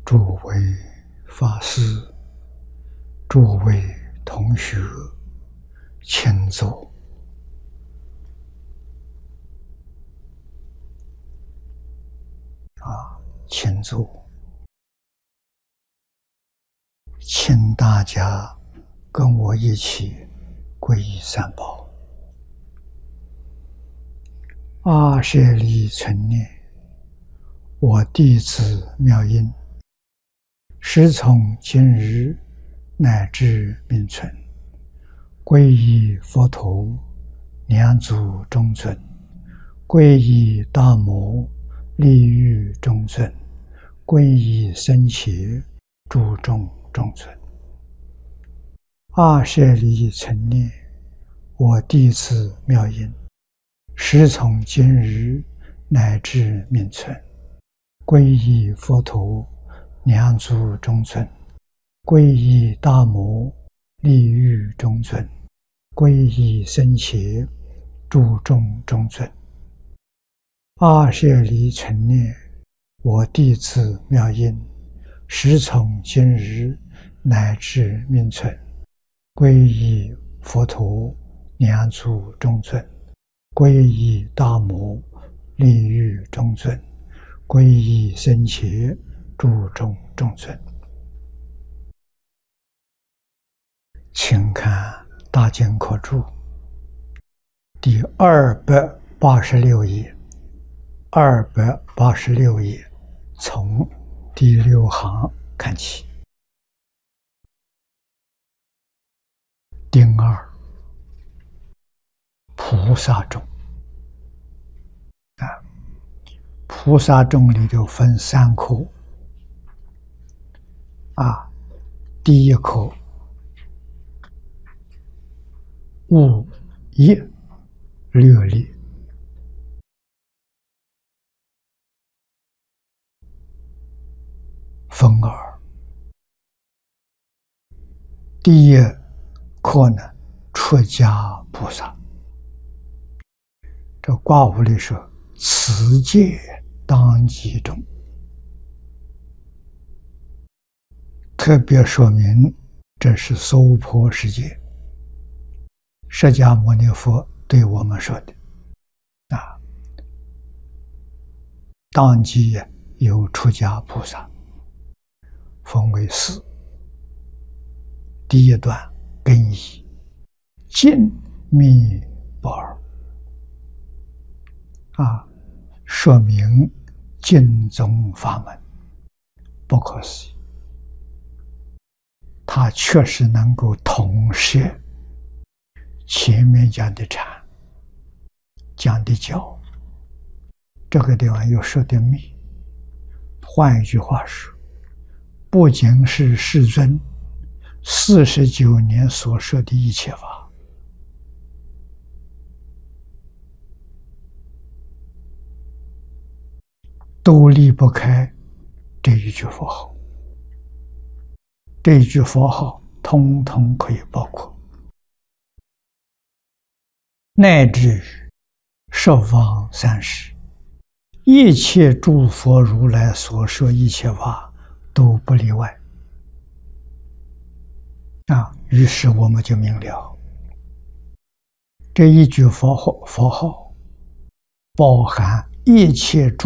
诸位法师、诸位同学，请坐。请坐，请大家跟我一起皈依三宝。阿舍利存念，我弟子妙音，时从今日乃至命存，皈依佛陀、两祖中尊，皈依大摩利欲中尊，皈依僧伽诸众中尊。阿舍利存念，我弟子妙音，时从今日乃至命存，皈依佛陀、两祖中尊，皈依大摩利欲中尊，皈依僧伽诸众中尊。阿舍利存念，我弟子妙音，时从今日乃至命存，皈依佛陀、两祖中尊，皈依大摩利欲中尊，皈依僧伽诸众中尊。请看大经科注第286页，286页从第6行看起。丁二，菩萨众菩萨众里头分3科第一科物业略列，分二。第一科呢，出家菩萨。这卦物里说，此界当机中，特别说明这是娑婆世界。释迦牟尼佛对我们说的当机有出家菩萨，分为4。第一段根一，净密不二说明净宗法门不可思议，它确实能够统摄前面讲的禅，讲的教，这个地方又说的密。换一句话说，不仅是世尊49年所说的一切法，都离不开这一句佛号。这一句佛号通通可以包括，乃至于十方三世一切诸佛如来所说一切法都不例外于是我们就明了，这一句佛号包含一切诸